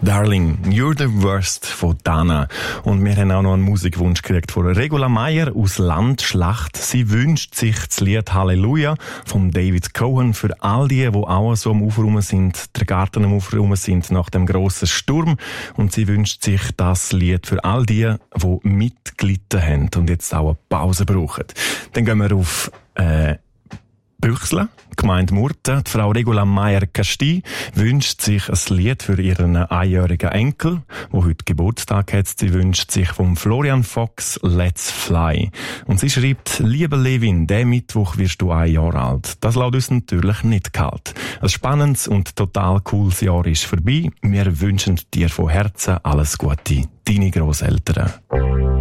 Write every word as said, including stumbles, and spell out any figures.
Darling, You're the Worst von Dana. Und wir haben auch noch einen Musikwunsch gekriegt von Regula Meyer aus Landschlacht. Sie wünscht sich das Lied Halleluja von David Cohen für all die, die auch so am Ufer rum sind, der Garten am Ufer rum sind nach dem grossen Sturm. Und sie wünscht sich das Lied für all die, die mitgelitten haben und jetzt auch eine Pause brauchen. Dann gehen wir auf äh, Büchsle, Gemeinde Murten. Die Frau Regula Meyer-Casti wünscht sich ein Lied für ihren einjährigen Enkel, der heute Geburtstag hat. Sie wünscht sich vom Florian Fox Let's Fly. Und sie schreibt: Liebe Levin, der Mittwoch wirst du ein Jahr alt. Das lässt uns natürlich nicht kalt. Ein spannendes und total cooles Jahr ist vorbei. Wir wünschen dir von Herzen alles Gute. Deine Grosseltern.